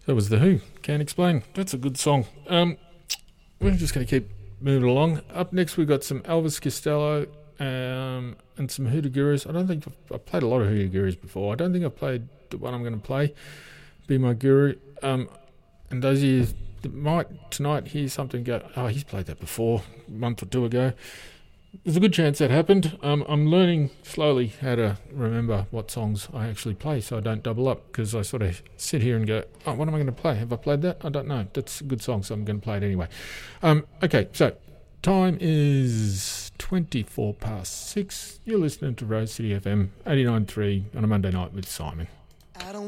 That was The Who. Can't Explain. That's a good song. We're just going to keep moving along. Up next, we've got some Elvis Costello and some Hoodoo Gurus. I don't think I've played a lot of Hoodoo Gurus before. I don't think I've played the one I'm going to play, Be My Guru. And those of you that might tonight hear something go, oh, he's played that before, a month or two ago. There's a good chance that happened. I'm learning slowly how to remember what songs I actually play so I don't double up, because I sort of sit here and go, oh, what am I going to play? Have I played that? I don't know. That's a good song, so I'm going to play it anyway. Okay, so time is 6:24. You're listening to Rose City FM 89.3 on a Monday night with Simon.